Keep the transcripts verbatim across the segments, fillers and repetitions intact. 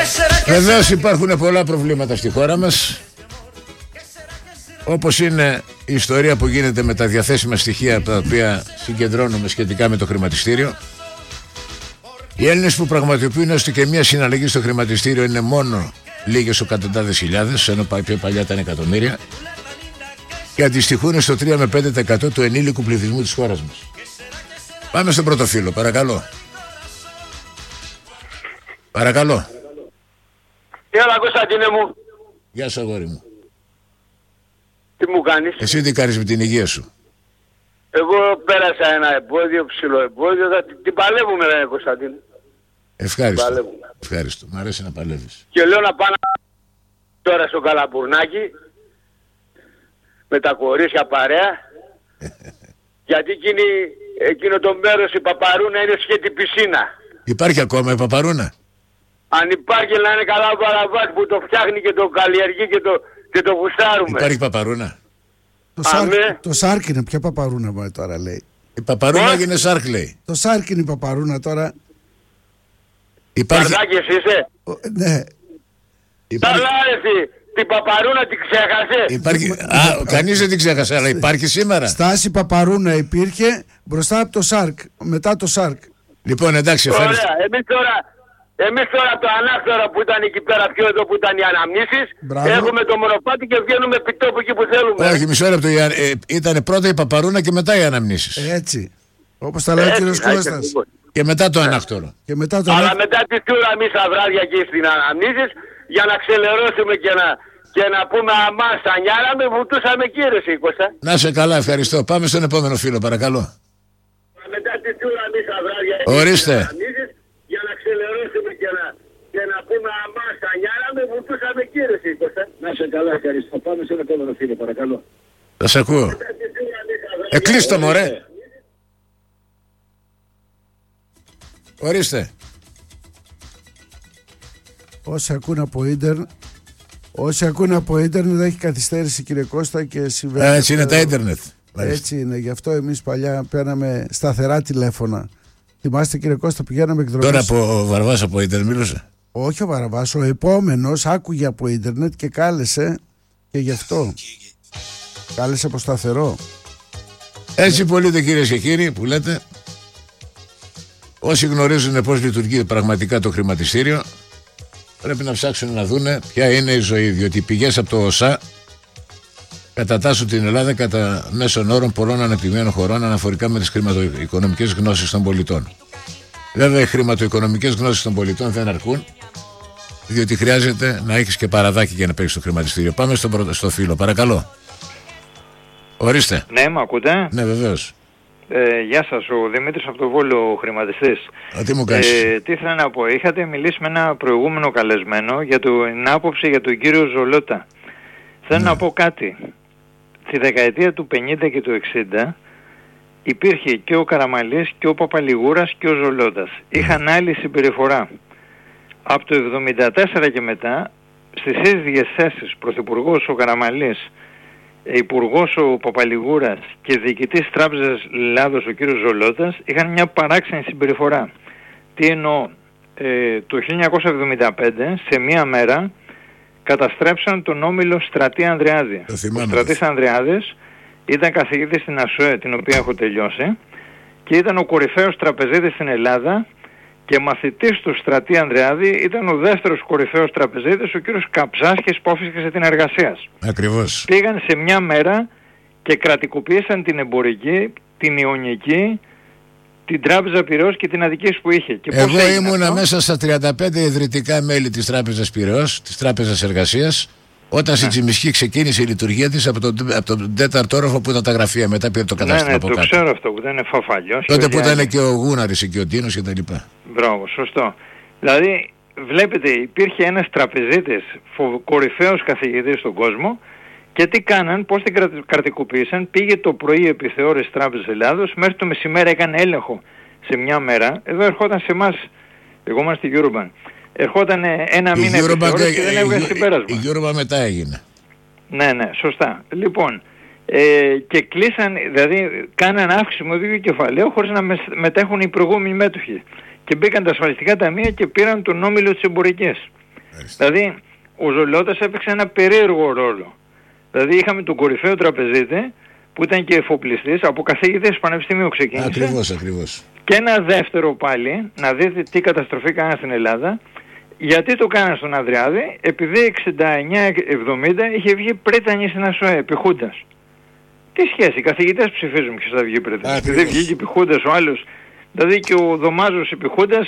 Βεβαίως υπάρχουν πολλά προβλήματα στη χώρα μας, όπως είναι η ιστορία που γίνεται με τα διαθέσιμα στοιχεία τα οποία συγκεντρώνουμε σχετικά με το χρηματιστήριο. Οι Έλληνες που πραγματοποιούν έστω και μία συναλλαγή στο χρηματιστήριο είναι μόνο λίγες εκατοντάδες χιλιάδες, ενώ πιο παλιά ήταν εκατομμύρια, και αντιστοιχούν στο τρία με πέντε τοις εκατό του ενήλικου πληθυσμού της χώρας μας. Πάμε στον πρώτο φίλο, παρακαλώ. Παρακαλώ. Έλα Κωνσταντίνε μου. Γεια σου αγόρι μου. Τι μου κάνεις? Εσύ τι κάνεις με την υγεία σου? Εγώ πέρασα ένα εμπόδιο, ψηλό εμπόδιο, θα την, την παλεύουμε ρε Κωνσταντίνε. Ευχάριστο. Ευχάριστο. Μ' αρέσει να παλεύεις. Και λέω να πάω τώρα στο Καλαμπουρνάκι με τα κορίτσια παρέα γιατί εκείνη, εκείνο το μέρος η Παπαρούνα είναι σχέτη πισίνα. Υπάρχει ακόμα η Παπαρούνα? Αν υπάρχει να είναι καλά ο Παραβάς που το φτιάχνει και το καλλιεργεί και το, και το γουστάρουμε. Υπάρχει Παπαρούνα? Το, σάρκ, το Σάρκ είναι, ποια Παπαρούνα μου τώρα λέει. Η Παπαρούνα έγινε Σάρκ λέει. Το Σάρκ είναι η Παπαρούνα τώρα. Υπάρχει... Παρδάκης είσαι? Ο, ναι. Υπάρχει... Καλά ρε, την Παπαρούνα την ξέχασε. Υπάρχει... Α, κανείς δεν την ξέχασε, αλλά υπάρχει σήμερα. Στάση Παπαρούνα υπήρχε μπροστά από το Σάρκ, μετά το Σάρκ. Λοιπόν, εντάξει, ευχαριστώ. Ωραία, εμείς τώρα, εμείς τώρα το ανάκτορα που ήταν εκεί πέρα πιο εδώ που ήταν οι αναμνήσεις, έχουμε το μονοπάτι και βγαίνουμε επί τόπου εκεί που θέλουμε. Όχι, μισό λεπτό, ε, ήταν πρώτα η Παπαρούνα και μετά οι αναμνήσεις. Έτσι, όπως τα λέει ο κύριος Κώστας. Και μετά το ανάκτορο. Και μετά το Αλλά ανάκ... μετά τη τούρα εμείς τα βράδια εκεί στην αναμνήσεις, για να ξελερώσουμε και να, και να πούμε αμάς τα νιάρα με βουτούσαμε εκεί ρε Κώστα. Να σε καλά, ευχαριστώ. Πάμε στον επόμενο φίλο, παρακαλώ. Μετά τη τούρα εμείς τα βράδια εκεί ορίστε. στην αναμνήσεις, για να ξελερώσουμε και να, και να πούμε αμάς τα νιάρα με βουτούσαμε εκεί ρε Κώστα. Να σε καλά, ευχαριστώ. Πάμε στον επόμενο φίλο, παρακαλώ. Θα σε ακούω. Εκλείστο μωρέ. Ορίστε. Όσοι ακούν από ίντερνετ, όσοι ακούν από ίντερνετ έχει καθυστέρηση κύριε Κώστα και συμβαίνει. Έτσι είναι τα ίντερνετ. Έτσι είναι, γι' αυτό εμείς παλιά παίρναμε σταθερά τηλέφωνα. Θυμάστε κύριε Κώστα, πηγαίναμε εκδρομές. Τώρα από ο Βαρβάς από ίντερνετ μίλωσε. Όχι ο Βαρβάς, ο επόμενος άκουγε από ίντερνετ και κάλεσε και γι' αυτό. Κάλεσε από σταθερό. Έτσι πωλείται κυρίες και κύριοι που λέτε. Όσοι γνωρίζουν πώς λειτουργεί πραγματικά το χρηματιστήριο πρέπει να ψάξουν να δούνε ποια είναι η ζωή, διότι οι πηγές από το ΟΣΑ κατατάσσουν την Ελλάδα κατά μέσον όρων πολλών αναπτυγμένων χωρών αναφορικά με τις χρηματοοικονομικές γνώσεις των πολιτών. Βέβαια οι χρηματοοικονομικές γνώσεις των πολιτών δεν αρκούν, διότι χρειάζεται να έχεις και παραδάκι για να παίξεις το χρηματιστήριο. Πάμε στο, πρώτο, στο φίλο, παρακαλώ. Ορίστε. Ναι, με ακούτε? Ναι, βεβαίως. Ε, γεια σας, ο Δημήτρης από το Βόλο, χρηματιστής. Α, τι μου κάνεις? Ε, τι ήθελα να πω, είχατε μιλήσει με ένα προηγούμενο καλεσμένο για την άποψη για τον κύριο Ζολότα. Θέλω ναι. να πω κάτι. Στη δεκαετία του πενήντα και του εξήντα υπήρχε και ο Καραμαλής και ο Παπαλιγούρας και ο Ζολότας. Είχαν άλλη συμπεριφορά. Από το εβδομήντα τέσσερα και μετά, στις ίδιες θέσεις, πρωθυπουργός ο Καραμαλής, υπουργός ο Παπαλιγούρας και διοικητής Τράπεζας Ελλάδος ο κύριος Ζολότας είχαν μια παράξενη συμπεριφορά. Τι εννοώ? Ε, το χίλια εννιακόσια εβδομήντα πέντε σε μία μέρα καταστρέψαν τον όμιλο Στρατή Ανδριάδη. Ο Στρατής Ανδριάδης ήταν καθηγητής στην ΑΣΟΕ, την οποία έχω τελειώσει, και ήταν ο κορυφαίος τραπεζίτης στην Ελλάδα, και μαθητής του Στρατή Ανδριάδη ήταν ο δεύτερος κορυφαίος τραπεζίτης, ο κύριος Καψάσχης, που όφησε την εργασία. Ακριβώς. Πήγαν σε μια μέρα και κρατικοποίησαν την εμπορική, την ιωνική, την Τράπεζα Πειραιώς και την Αττικής που είχε. Και εγώ ήμουνα αυτό? μέσα στα τριάντα πέντε ιδρυτικά μέλη της Τράπεζας Πειραιώς, της Τράπεζας Εργασίας, όταν στη Τσιμισκή ξεκίνησε η λειτουργία της από τον, από τον τέταρτο όροφο που ήταν τα γραφεία. Μετά πήρε το κατάστημα ναι, ναι, από το κάτω. ξέρω αυτό που ήταν φαφαλιός. Τότε που ήταν και ο Γούναρης και ο Τίνος και τα λοιπά. Μπράβο, σωστό. Δηλαδή, βλέπετε, υπήρχε ένας τραπεζίτης, κορυφαίος καθηγητής στον κόσμο, και τι κάναν, πώς την κρατικοποίησαν? Πήγε το πρωί επιθεώρηση Τράπεζας Ελλάδος, μέχρι το μεσημέρι έκανε έλεγχο σε μια μέρα. Εδώ ερχόταν σε εμάς, εγώ είμαστε στη Eurobank. Ερχόταν ένα μήνα επιθεώρηση και δεν έβγαζε συμπέρασμα. Η Eurobank μετά έγινε. Ναι, ναι, σωστά. Λοιπόν, ε, και κλείσαν, δηλαδή κάναν αύξηση με ίδιο κεφαλαίο χωρίς να μετέχουν οι προηγούμενοι μέτοχοι. Και μπήκαν τα ασφαλιστικά ταμεία και πήραν τον όμιλο της εμπορικής. Μάλιστα. Δηλαδή ο Ζολότας έπαιξε ένα περίεργο ρόλο. Δηλαδή είχαμε τον κορυφαίο τραπεζίτη που ήταν και εφοπλιστής, από καθηγητές του Πανεπιστημίου ξεκίνησε. Ακριβώς, ακριβώς. Και ένα δεύτερο πάλι, να δείτε τι καταστροφή κάνανε στην Ελλάδα. Γιατί το κάνανε στον Ανδριάδη? Επειδή εξήντα εννιά εβδομήντα είχε βγει πρίτανη στην ΑΣΟΕ, επί Χούντας. Τι σχέση, οι καθηγητές ψηφίζουν ποιος θα βγει πρίτανη. Επειδή βγήκε επί Χούντας ο άλλος, δηλαδή και ο Δωμάζος επί Χούντας,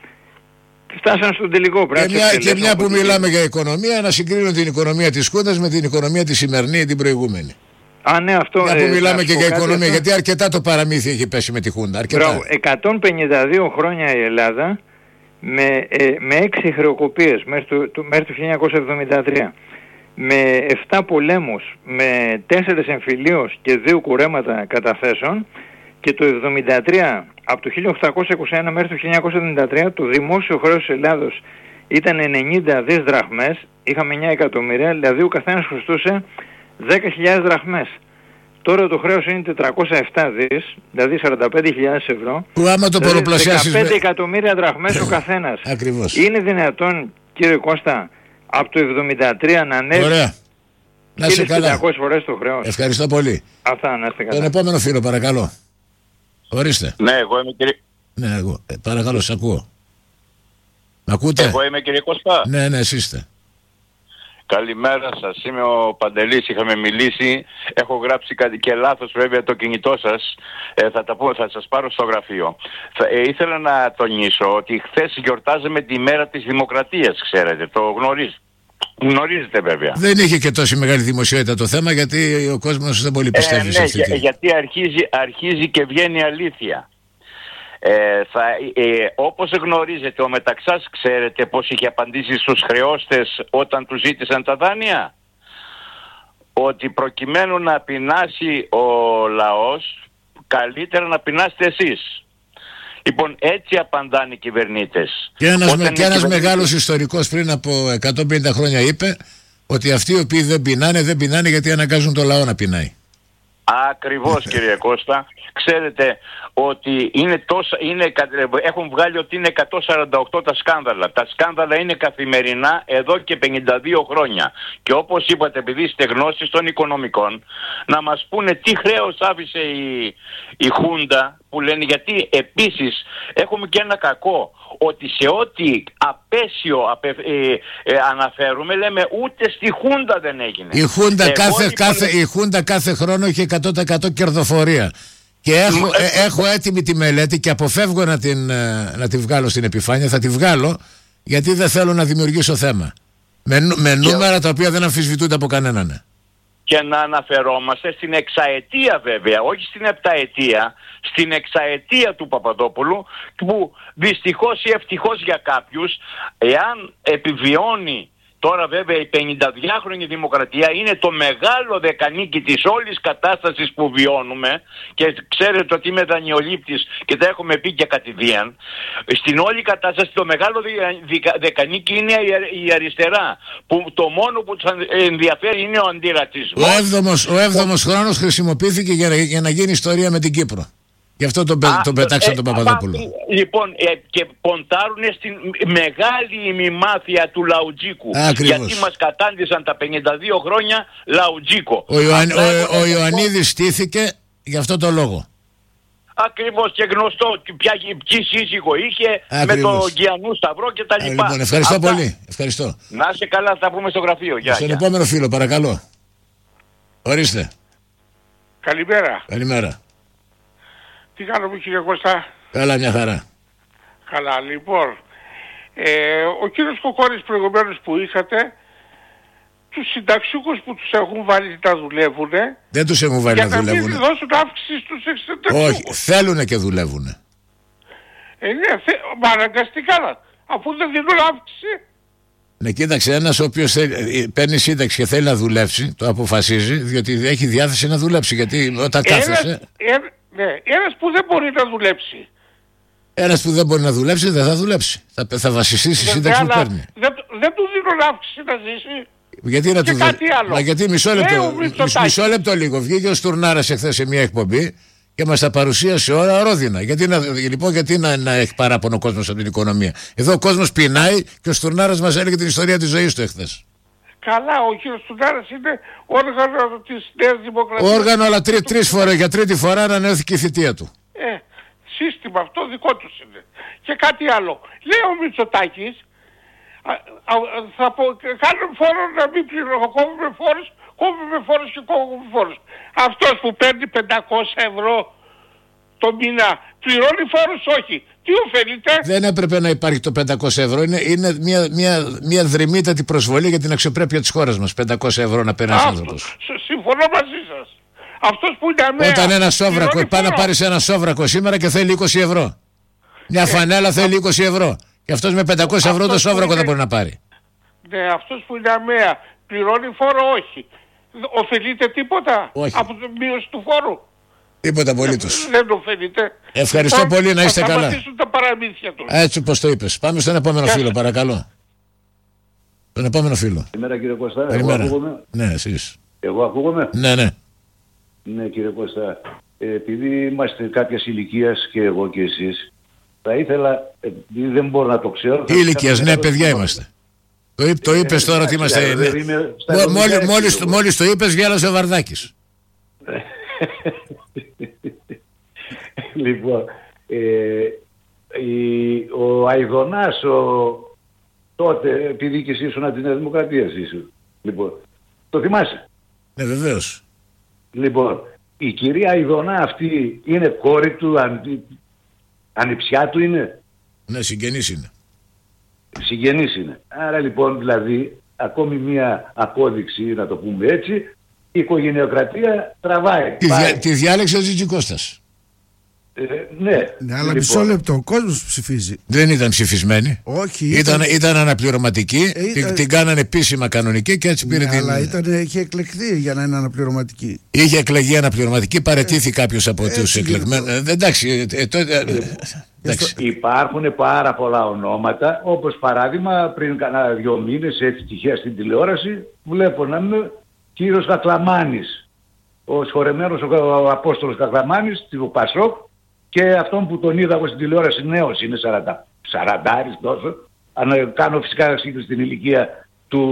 φτάσαν στον τελικό πράγμα. Και μια, και μια που μιλάμε για οικονομία, να συγκρίνουν την οικονομία της Χούντας με την οικονομία τη σημερινή, την προηγούμενη. Α, ναι, αυτό, μια που ε, μιλάμε και για οικονομία, αυτό... γιατί αρκετά το παραμύθι έχει πέσει με τη Χούντα. Αρκετά. Μπράβο, εκατόν πενήντα δύο χρόνια η Ελλάδα με, ε, με έξι χρεοκοπίες μέχρι το, το, μέχρι το χίλια εννιακόσια εβδομήντα τρία. Με επτά πολέμους, με τέσσερις εμφυλίους και δύο κουρέματα καταθέσεων, και το εβδομήντα τρία, από το χίλια οκτακόσια είκοσι ένα μέχρι το χίλια εννιακόσια εβδομήντα τρία, το δημόσιο χρέος της Ελλάδος ήταν ενενήντα δις δραχμές, είχαμε εννιά εκατομμύρια, δηλαδή ο καθένας χρωστούσε δέκα χιλιάδες δραχμές. Τώρα το χρέος είναι τετρακόσια επτά δις, δηλαδή σαράντα πέντε χιλιάδες ευρώ. Που άμα το δηλαδή πολλαπλασιάσεις... δεκαπέντε εκατομμύρια δραχμές ο καθένας. Ακριβώς. Είναι δυνατόν, κύριε Κώστα, από το εβδομήντα τρία να ανέβει... Ωραία. Να είσαι καλά. πεντακόσιες φορές το χρέος. Ευχαριστώ πολύ. Αυτά, να είστε καλά. Τον επόμενο φίλο, παρακαλώ. Ορίστε. Ναι, εγώ είμαι κύριε... Ναι, εγώ. Ε, παρακαλώ, σας ακούω. Μ' ακούτε? Εγώ είμαι κύριε Κώστα. Ναι, ναι, εσείς είστε. Καλημέρα σας, είμαι ο Παντελής, είχαμε μιλήσει, έχω γράψει κάτι και λάθος βέβαια το κινητό σας, ε, θα, τα πω, θα σας πάρω στο γραφείο. Θα, ε, ήθελα να τονίσω ότι χθες γιορτάζαμε τη μέρα της δημοκρατίας, ξέρετε, το γνωρίζετε. Γνωρίζετε βέβαια. Δεν είχε και τόση μεγάλη δημοσιότητα το θέμα, γιατί ο κόσμος δεν πολύ πιστεύει ε, σε ναι, αυτή για, τη... γιατί αρχίζει, αρχίζει και βγαίνει αλήθεια. Ε, θα, ε, όπως γνωρίζετε, ο Μεταξάς ξέρετε πώς είχε απαντήσει στους χρεώστες όταν του ζήτησαν τα δάνεια? Ότι προκειμένου να πεινάσει ο λαός, καλύτερα να πεινάσετε εσείς. Λοιπόν, έτσι απαντάνε οι κυβερνήτες. Και ένας, με, και ένας κυβερνήτες... μεγάλος ιστορικός πριν από εκατόν πενήντα χρόνια είπε ότι αυτοί οι οποίοι δεν πεινάνε, δεν πεινάνε γιατί αναγκάζουν το λαό να πεινάει. Ακριβώς κύριε Κώστα. Ξέρετε ότι είναι τόσα, είναι, έχουν βγάλει ότι είναι εκατόν σαράντα οκτώ τα σκάνδαλα. Τα σκάνδαλα είναι καθημερινά εδώ και πενήντα δύο χρόνια. Και όπως είπατε, επειδή είστε γνώστης των οικονομικών, να μας πούνε τι χρέος άφησε η, η Χούντα, που λένε, γιατί επίσης έχουμε και ένα κακό, ότι σε ό,τι απέσιο απε, ε, ε, αναφέρουμε, λέμε ούτε στη Χούντα δεν έγινε. Η Χούντα, Εγώ, κάθε, λοιπόν... κάθε, η Χούντα κάθε χρόνο είχε εκατό τοις εκατό κερδοφορία. Και έχω, ε, έχω έτοιμη τη μελέτη και αποφεύγω να την, να την βγάλω στην επιφάνεια. Θα τη βγάλω γιατί δεν θέλω να δημιουργήσω θέμα. Με, με νούμερα και... τα οποία δεν αμφισβητούνται από κανέναν. Και να αναφερόμαστε στην εξαετία βέβαια, όχι στην επταετία, στην εξαετία του Παπαδόπουλου, που δυστυχώς ή ευτυχώς για κάποιους, εάν επιβιώνει τώρα βέβαια η πενηνταδυάχρονη δημοκρατία, είναι το μεγάλο δεκανίκι της όλης κατάστασης που βιώνουμε, και ξέρετε ότι είμαι δανειολήπτης και τα έχουμε πει και κατηδίαν. Στην όλη κατάσταση το μεγάλο δεκανίκι είναι η αριστερά, που το μόνο που τους ενδιαφέρει είναι ο αντιρατσισμός. Ο έβδομος, ο έβδομος χρόνος χρησιμοποιήθηκε για να, για να γίνει ιστορία με την Κύπρο. Γι' αυτό τον, Α, τον πετάξαν ε, τον Παπαδόπουλο. Α, λοιπόν, ε, και ποντάρουν στην μεγάλη ημιμάθεια του Λαουτζίκου. Ακριβώς. Γιατί μας κατάντησαν τα πενήντα δύο χρόνια Λαουτζίκο. Ο, Ιωαν, ο, ο, ο Ιωαννίδης στήθηκε γι' αυτό το λόγο. Ακριβώς, και γνωστό ποια, ποιοι σύζυγο είχε. Ακριβώς. Με τον Γιαννού Σταυρό και τα λοιπά. Λοιπόν, ευχαριστώ Αυτά. πολύ. Ευχαριστώ. Να είσαι καλά, θα πούμε στο γραφείο. Γεια, Στον γεια. επόμενο φίλο, παρακαλώ. Ορίστε. Καλημέρα. Καλημέρα. Τι κάνουμε κύριε Κώστα? Καλά, μια χαρά. Καλά, λοιπόν. Ε, ο κύριος Κοκόρης προηγουμένως που είχατε, τους συνταξιούχους που τους έχουν βάλει να δουλεύουνε, δεν τους έχουν βάλει για να δουλεύουν. Για να μην δώσουν αύξηση στους συνταξιούχους. Όχι, θέλουνε και δουλεύουνε. Ε, ναι, θε, μα αναγκαστικά, αφού δεν δίνουν αύξηση. Ναι, κοίταξε, ένας ο οποίος θέλει, παίρνει σύνταξη και θέλει να δουλέψει, το αποφασίζει, διότι έχει διάθεση να δουλέψει. Γιατί όταν κάθεσαι. Ένας, ναι, ένας που δεν μπορεί να δουλέψει. Ένας που δεν μπορεί να δουλέψει δεν θα δουλέψει. Θα, θα βασιστεί στη σύνταξη που παίρνει. Δεν, δεν του δίνουν αύξηση να ζήσει. Γιατί να και του κάτι άλλο. Μα γιατί μισό λεπτό, μισό λεπτό λίγο. Βγήκε ο Στουρνάρας εχθές σε μια εκπομπή και μας τα παρουσίασε όλα ρόδινα. Γιατί να, λοιπόν, γιατί να, να έχει παράπονο ο κόσμος από την οικονομία? Εδώ ο κόσμος πεινάει και ο Στουρνάρας μας έλεγε την ιστορία της ζωής του εχθές. Καλά, ο κύριος Στουρνάρας είναι όργανο της Νέας Δημοκρατίας. Όργανο, αλλά τρει, τρεις φορές, για τρίτη φορά ανανεώθηκε η θητεία του. Ε, σύστημα αυτό δικό τους είναι. Και κάτι άλλο. Λέει ο Μητσοτάκης, α, α, θα πω, κάνουμε φόρο να μην πληρώνουμε, κόβουμε φόρους, κόβουμε φόρους και κόβουμε φόρους. Αυτός που παίρνει πεντακόσια ευρώ το μήνα πληρώνει φόρους? Όχι. Τι ωφελείται? Δεν έπρεπε να υπάρχει το πεντακόσια ευρώ. Είναι, είναι μια, μια, μια δρυμύτατη προσβολή για την αξιοπρέπεια της χώρας μας. πεντακόσια ευρώ να παίρνει ένας άνθρωπος. Συμφωνώ μαζί σας. Αυτός που είναι αμαία. Όταν ένα σόβρακο, πάει να πάρεις ένα σόβρακο σήμερα και θέλει είκοσι ευρώ. Μια φανέλα ε, θέλει είκοσι ευρώ. Και αυτός με πεντακόσια ευρώ το σόβρακο είναι... δεν μπορεί να πάρει. Ναι, αυτός που είναι αμαία πληρώνει φόρο? Όχι. Ωφελείται τίποτα? Όχι. Από την μείωση του φόρου? Τίποτα απολύτως. Δεν ωφελείται. Ευχαριστώ λοιπόν, πολύ, να είστε καλά. Θα τα παραμύθια τους. Έτσι όπως το είπες. Πάμε στον επόμενο Κάτσε. φίλο, παρακαλώ. Τον επόμενο φίλο. Καλημέρα κύριε Κώστα. Καλημέρα. Εγώ ακούγομαι. Ναι, εσείς. Εγώ ακούγομαι. Ναι, ναι. Ναι κύριε Κώστα. Ε, επειδή είμαστε κάποιας ηλικίας και εγώ και εσείς, θα ήθελα, επειδή δεν μπορώ να το ξέρω... Τι ηλικίας, ναι παιδιά είμαστε. Το, είπ, το είπες τώρα ότι είμαστε... Ναι. Μόλι, μόλις, μόλις το είπες γέλασε ο Βαρδάκης. Λοιπόν, ε, η, ο Αϊδονάς ο, τότε, επειδή και εσύ ήσουν της Νέας Δημοκρατίας ήσουν, λοιπόν, το θυμάσαι? Ναι βεβαίως. Λοιπόν, η κυρία Αϊδονά αυτή είναι κόρη του, αν, ανιψιά του είναι? Ναι, συγγενής είναι. Συγγενής είναι. Άρα λοιπόν δηλαδή ακόμη μία απόδειξη, να το πούμε έτσι, η οικογενειοκρατία τραβάει. Τη, διά, τη διάλεξε ο Τζιτζικώστας. Ε, ναι. Ναι, αλλά λοιπόν, μισό λεπτό, ο κόσμος ψηφίζει. Δεν ήταν ψηφισμένη. Όχι. Ήταν, ήταν, ήταν αναπληρωματική, ε, ήταν... την, την κάνανε επίσημα κανονική και έτσι πήρε ναι, την... αλλά ήταν, είχε εκλεχθεί για να είναι αναπληρωματική. Είχε εκλεγεί αναπληρωματική, παραιτήθη ε, κάποιος από ε, τους εκλεγμένους. Ε, εντάξει, ε, τότε... Ε, εντάξει. Υπάρχουν πάρα πολλά ονόματα, όπως παράδειγμα πριν κανένα δυο μήνες, έτσι τυχαία στην τηλεόραση, βλέπω να είμαι κύριος Κακλαμάνης. Ο σχορεμένος ο Απόστολος Κακλαμάνης, του Πασόκ, και αυτόν που τον είδα εγώ στην τηλεόραση νέος, είναι σαράντα, σαραντάρης τόσο. Αν κάνω φυσικά σύγκριση στην ηλικία του,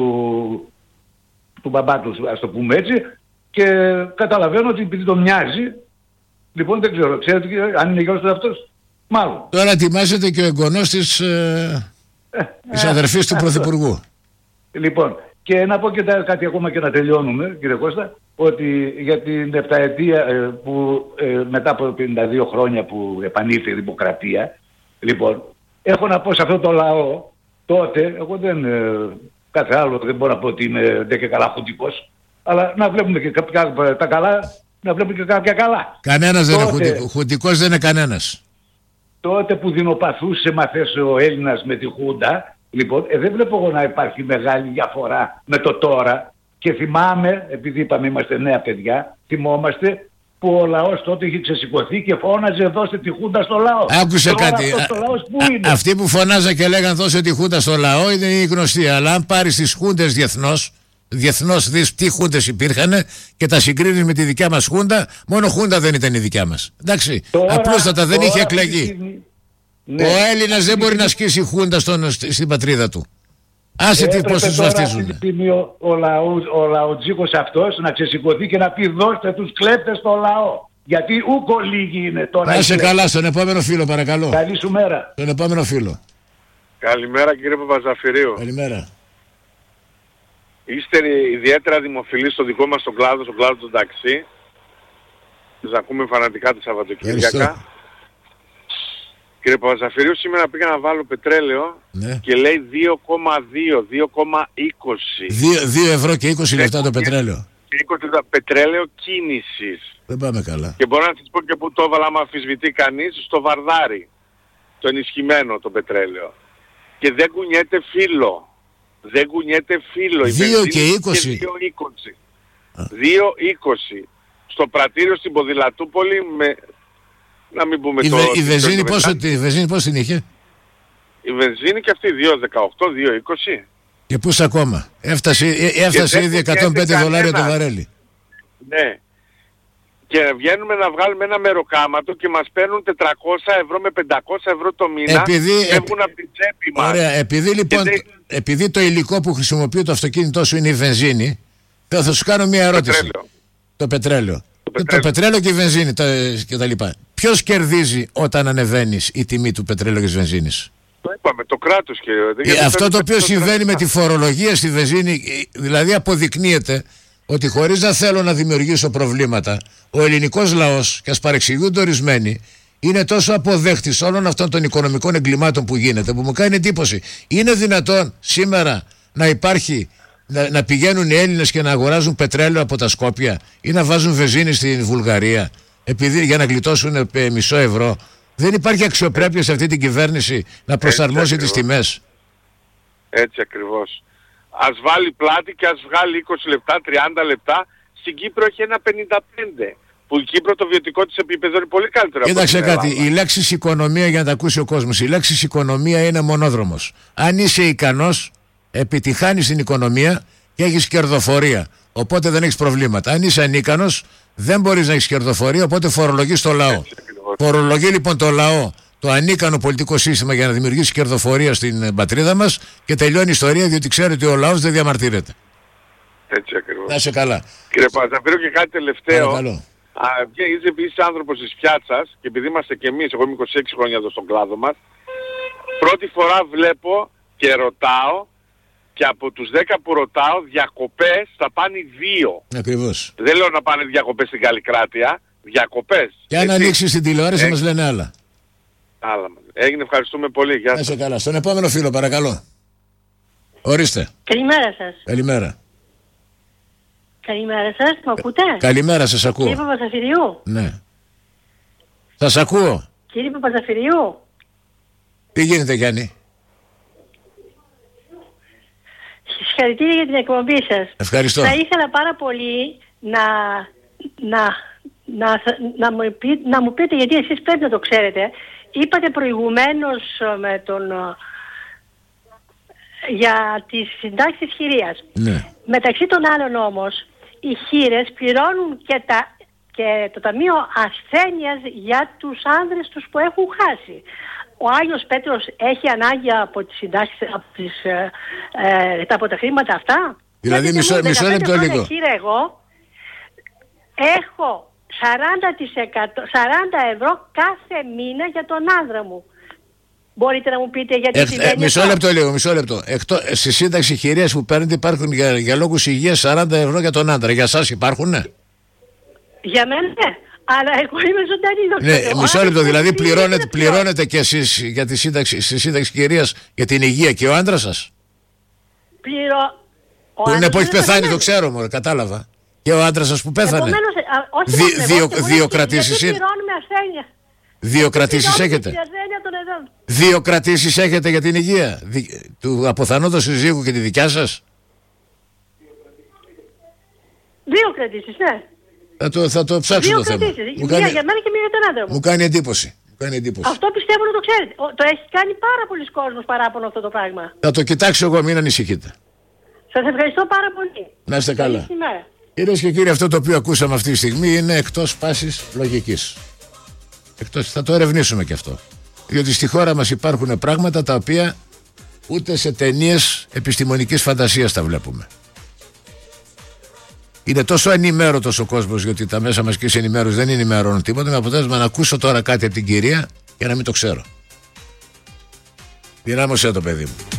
του μπαμπά του, ας το πούμε έτσι, και καταλαβαίνω ότι επειδή τον μοιάζει, λοιπόν δεν ξέρω, ξέρετε αν είναι γιος του αυτός, μάλλον. Τώρα ετοιμάζεται και ο εγγονός της, ε, ε, της ε, αδερφής ε, του Πρωθυπουργού. Λοιπόν, και να πω και τα, κάτι ακόμα και να τελειώνουμε, κύριε Κώστα, ότι για την επταετία ε, που ε, μετά από πενήντα δύο χρόνια που επανήλθε η δημοκρατία, λοιπόν, έχω να πω σε αυτό το λαό, τότε, εγώ δεν, ε, κάθε άλλο δεν μπορώ να πω ότι είμαι δεν και καλά χουντικός, αλλά να βλέπουμε και κάποια, τα καλά, να βλέπουμε και κάποια καλά. Κανένας δεν είναι χουντικός, χουντικός δεν είναι κανένας. Τότε που δεινοπαθούσε μαθές ο Έλληνας με τη Χούντα, λοιπόν, ε, δεν βλέπω εγώ να υπάρχει μεγάλη διαφορά με το τώρα. Και θυμάμαι, επειδή είπαμε είμαστε νέα παιδιά, θυμόμαστε που ο λαός τότε είχε ξεσηκωθεί και φώναζε δώστε τη Χούντα στο λαό. Άκουσε τώρα κάτι. Αυτός, ο λαός που είναι? Αυτοί που φωνάζαν και λέγαν δώσε τη Χούντα στο λαό είναι οι γνωστοί. Αλλά αν πάρεις τις Χούντες διεθνώς, διεθνώς δεις τι Χούντες υπήρχαν και τα συγκρίνεις με τη δικιά μας Χούντα, μόνο Χούντα δεν ήταν η δικιά μας. Εντάξει, τώρα, απλούστατα δεν είχε εκλεγεί. Ναι. Ο Έλληνας δεν μπορεί να ασκήσει Χούντα στον, στην πατρίδα του. Άσε τι πώς τους βαφτίζουν. Ο, ο, λαού, ο λαοτζίκος αυτός να ξεσηκωθεί και να πει δώστε τους κλέπτες στο λαό. Γιατί ούκο λίγοι είναι τώρα. Να είσαι καλά, στον επόμενο φίλο παρακαλώ. Καλή σου μέρα. Στον επόμενο φίλο. Καλημέρα κύριε Παπαζαφυρίου. Καλημέρα. Είστε ιδιαίτερα δημοφιλείς στο δικό μας τον κλάδο, στον κλάδο του ταξί. Τους ακούμε φανατικά τη Σαββατοκύριακα. Κύριε Παπαζαφυρίου, σήμερα πήγα να βάλω πετρέλαιο, ναι, και λέει δύο κόμμα δύο, δύο κόμμα είκοσι. δύο ευρώ και είκοσι λεπτά το πετρέλαιο. είκοσι λεπτά πετρέλαιο κίνησης. Δεν πάμε καλά. Και μπορώ να σας πω και που το έβαλα, άμα αμφισβητεί κανείς, στο Βαρδάρι. Το ενισχυμένο το πετρέλαιο. Και δεν κουνιέται φύλλο. Δεν κουνιέται φύλλο. δύο και είκοσι. δύο είκοσι. δύο είκοσι. Στο πρατήριο στην Ποδηλατούπολη με... Να μην πούμε η, το... βε, η, βενζίνη πόσο, η βενζίνη πώς την είχε? Η βενζίνη και αυτή δύο δεκαοκτώ, δύο είκοσι. Και πούς ακόμα? Έφτασε, έφτασε ήδη εκατόν πέντε δολάρια το βαρέλι. Ναι. και βγαίνουμε να βγάλουμε ένα μεροκάματο και μας παίρνουν τετρακόσια ευρώ με πεντακόσια ευρώ το μήνα, επειδή, φεύγουν από την τσέπη μας. Ωραία, επειδή λοιπόν, δεν... επειδή το υλικό που χρησιμοποιεί το αυτοκίνητό σου είναι η βενζίνη, θα, θα σου κάνω μια ερώτηση. Πετρέλαιο. Το πετρέλαιο. Το πετρέλαιο. Το πετρέλαιο και η βενζίνη τα, και τα λοιπά. Ποιος κερδίζει όταν ανεβαίνεις η τιμή του πετρέλαιου και της βενζίνης? Το είπαμε, το κράτος, κύριε. Ε, αυτό το οποίο συμβαίνει με τη φορολογία στη βενζίνη, δηλαδή αποδεικνύεται ότι χωρίς να θέλω να δημιουργήσω προβλήματα, ο ελληνικός λαός, και ας παρεξηγούνται ορισμένοι, είναι τόσο αποδέχτης όλων αυτών των οικονομικών εγκλημάτων που γίνεται, που μου κάνει εντύπωση. Είναι δυνατόν σήμερα να υπάρχει, να, να πηγαίνουν οι Έλληνες και να αγοράζουν πετρέλαιο από τα Σκόπια ή να βάζουν βενζίνη στην Βουλγαρία επειδή, για να γλιτώσουν ε, μισό ευρώ? Δεν υπάρχει αξιοπρέπεια σε αυτή την κυβέρνηση να προσαρμόσει τις τιμές? Έτσι ακριβώς. Ας βάλει πλάτη και ας βγάλει είκοσι λεπτά, τριάντα λεπτά. Στην Κύπρο έχει ένα πενήντα πέντε. Που η Κύπρο το βιωτικό της επίπεδο είναι πολύ καλύτερο. Κοίταξε κάτι, η λέξη οικονομία, για να τα ακούσει ο κόσμος, η λέξη οικονομία είναι μονόδρομος. Αν είσαι ικανός, επιτυχάνεις την οικονομία και έχεις κερδοφορία. Οπότε δεν έχεις προβλήματα. Αν είσαι ανίκανος, δεν μπορείς να έχεις κερδοφορία, οπότε φορολογείς το λαό. Φορολογεί λοιπόν το λαό το ανίκανο πολιτικό σύστημα για να δημιουργήσει κερδοφορία στην πατρίδα μας και τελειώνει η ιστορία, διότι ξέρει ότι ο λαός δεν διαμαρτύρεται. Έτσι ακριβώς. Να είσαι καλά. Κύριε Παζαφύρο, και κάτι τελευταίο. Παρακαλώ. Α, είσαι επίσης άνθρωπος της πιάτσας και επειδή είμαστε και εμείς, εγώ είμαι είκοσι έξι χρόνια εδώ στον κλάδο μας, πρώτη φορά βλέπω και ρωτάω και από τους δέκα που ρωτάω διακοπές θα πάνε δύο. Ακριβώς. Δεν λέω να πάνε διακοπές στην Καλλικράτεια, διακοπές. Και αν ανοίξεις την τηλεόραση ε... μας λένε άλλα. Άλλα. Έγινε, ευχαριστούμε πολύ. Γεια σας. Να είσαι καλά. Στον επόμενο φίλο παρακαλώ. Ορίστε. Καλημέρα σας. Καλημέρα. Καλημέρα σας, με ακούτε? Καλημέρα, σας ακούω. Κύριε Παπαζαφυριού. Ναι. Σας ακούω. Κύριε Παπαζαφυριού. Τι γίνεται, Γιάννη? Συγχαρητήρια για την εκπομπή σας. Ευχαριστώ. Θα ήθελα πάρα πολύ να, να, να, να, μου, πει, να μου πείτε, γιατί εσείς πρέπει να το ξέρετε. Είπατε προηγουμένως με τον... για τις συντάξεις χειρίας. Ναι. Μεταξύ των άλλων όμως, οι χήρες πληρώνουν και, τα, και το Ταμείο Ασθένειας για τους άνδρες τους που έχουν χάσει. Ο Άγιος Πέτρος έχει ανάγκη από τις συντάξεις, από, τις, ε, ε, από τα χρήματα αυτά. Δηλαδή μισό, μισό λεπτό λίγο. Χείρα εγώ έχω σαράντα τοις εκατό, σαράντα ευρώ κάθε μήνα για τον άνδρα μου. Μπορείτε να μου πείτε γιατί Εκ, συμβαίνει ε, Μισό αυτό? λεπτό λίγο, μισό λεπτό. Εκτό, στη σύνταξη χειρίας που παίρνετε υπάρχουν για, για λόγους υγείας σαράντα ευρώ για τον άντρα. Για σας υπάρχουνε? Για μένα ναι. Αλλά εγώ είμαι ζωντανή. Ναι, μισό λεπτό. Δηλαδή πληρώνετε, πληρώνετε και εσείς για τη σύνταξη, στη σύνταξη χειρίας για την υγεία και ο άντρας σας? Πληρώ... Που είναι που έχει πεθάνει, το ξέρω μωρέ, κατάλαβα. Και ο άντρας σας που πέθανε. Επομένως, α, όχι Δι, μόνο, δύο, εγώ, δύο εγώ, κρατήσεις γιατί είναι. πληρώνουμε ασθένεια. Δύο κρατήσεις έχετε? Δύο κρατήσεις έχετε για την υγεία Δι... του αποθανόντος συζύγου και τη δικιά σας? Δύο κρατήσεις, ναι. Θα το, θα το ψάξω Δύο το θέμα. κρατήσεις. Μου Μία κάνει... για μένα και μία για τον άντρα μου. Μου κάνει εντύπωση. Μου κάνει εντύπωση. Αυτό πιστεύω να το ξέρετε. Ο, το έχει κάνει πάρα πολλοί κόσμος παράπονο αυτό το πράγμα. Θα το κοιτάξω εγώ, μην ανησυχείτε. Σας ευχαριστώ πάρα πολύ. Να είστε καλά. Καλή Κυρίες και κύριοι, αυτό το οποίο ακούσαμε αυτή τη στιγμή είναι εκτός πάσης λογικής. Εκτός, θα το ερευνήσουμε και αυτό. Διότι στη χώρα μας υπάρχουν πράγματα τα οποία ούτε σε ταινίες επιστημονικής φαντασίας τα βλέπουμε. Είναι τόσο ανημέρωτος ο κόσμος, γιατί τα μέσα μαζικής ενημέρωσης δεν ενημερώνουν τίποτα, με αποτέλεσμα να ακούσω τώρα κάτι από την κυρία και να μην το ξέρω. Δυνάμωσέ το, παιδί μου.